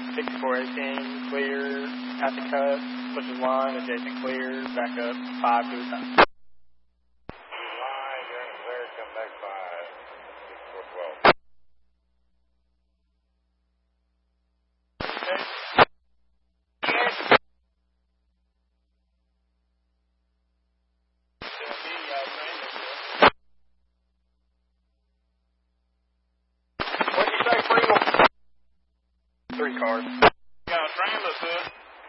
6418, clear at the cut, pushes line, adjacent clear, back up 5 to the top. Line, you're in the clear, come back 5, 6412. 3 cars. Got a tram that's it.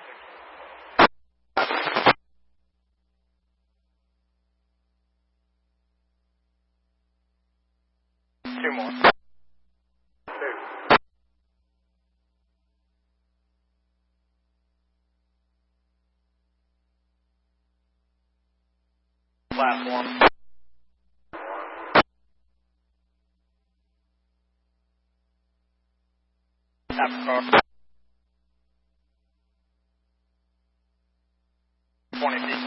Two more. 2. Platform. Half a car. 20 feet.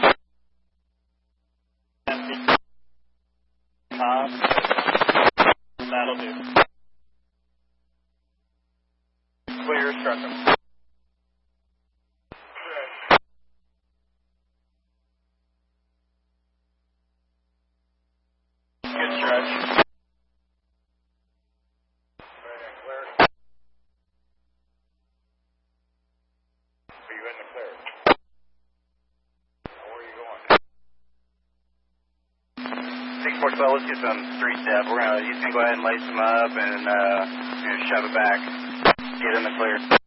10 feet. 5. That'll do. Clear, stretch them. Good stretch. Are you in the clear? Where are you going? 6412, let's get some 3-step. He's going to go ahead and lace them up and shove it back. Get in the clear.